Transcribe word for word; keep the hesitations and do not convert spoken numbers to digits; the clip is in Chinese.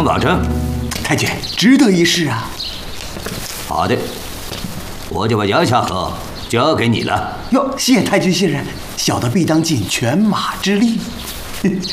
能保证？ 太君，值得一试啊！ 好的，我就把阳夏河交给你了。 哟，谢太君信任，小的必当尽犬马之力。